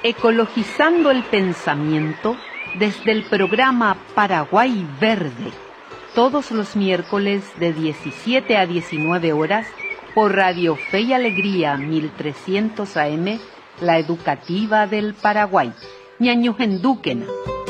Ecologizando el pensamiento desde el programa Paraguay Verde, todos los miércoles de 17 a 19 horas por Radio Fe y Alegría 1300 AM, la educativa del Paraguay. Ñañujendúquena.